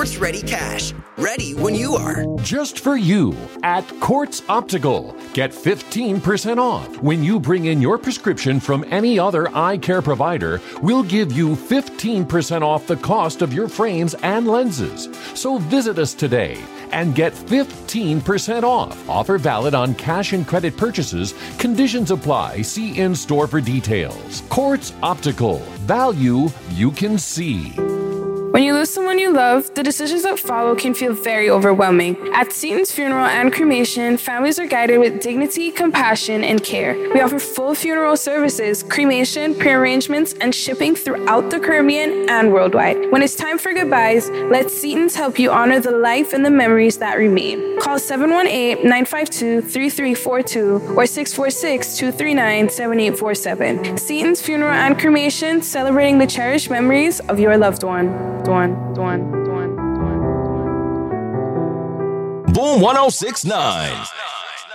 ready cash. Ready when you are. Just for you at Quartz Optical. Get 15% off. When you bring in your prescription from any other eye care provider, we'll give you 15% off the cost of your frames and lenses. So visit us today and get 15% off. Offer valid on cash and credit purchases. Conditions apply. See in-store for details. Quartz Optical. Value you can see. When you lose someone you love, the decisions that follow can feel very overwhelming. At Seaton's Funeral and Cremation, families are guided with dignity, compassion, and care. We offer full funeral services, cremation, pre-arrangements, and shipping throughout the Caribbean and worldwide. When it's time for goodbyes, let Seaton's help you honor the life and the memories that remain. Call 718-952-3342 or 646-239-7847. Seaton's Funeral and Cremation, celebrating the cherished memories of your loved one. Boom 1069.